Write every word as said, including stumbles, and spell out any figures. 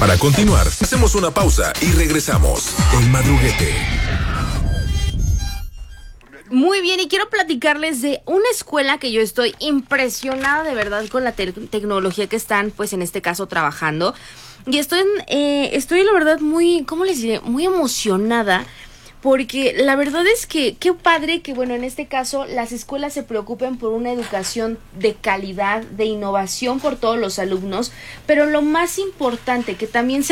Para continuar, hacemos una pausa y regresamos. El Madruguete. Muy bien, y quiero platicarles de una escuela que yo estoy impresionada de verdad con la te- tecnología que están, pues en este caso, trabajando. Y estoy, eh, estoy la verdad muy, ¿cómo les diré? Muy emocionada. Porque la verdad es que qué padre que, bueno, en este caso las escuelas se preocupen por una educación de calidad, de innovación por todos los alumnos, pero lo más importante, que también se